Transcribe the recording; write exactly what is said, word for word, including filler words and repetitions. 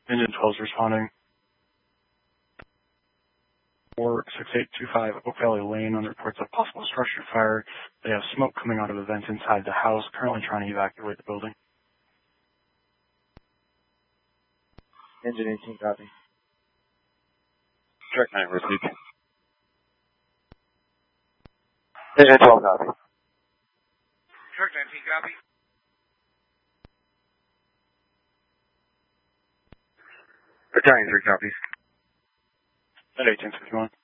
Engine twelve is responding. four six eight two five Oak Valley Lane on reports of possible structure fire. They have smoke coming out of the vents inside the house, currently trying to evacuate the building. Engine eighteen, copy. Track nine, received. Engine twelve, copy. Track nineteen, copy. Battalion three, copies. At eighteen fifty-one.